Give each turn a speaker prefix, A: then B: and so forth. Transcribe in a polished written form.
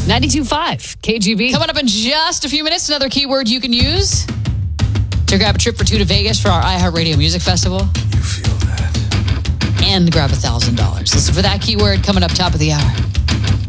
A: 92.5 KGB.
B: Coming up in just a few minutes, another keyword you can use to grab a trip for 2 to Vegas for our iHeartRadio Music Festival.
C: You feel that?
B: And grab $1,000. Listen for that keyword coming up top of the hour.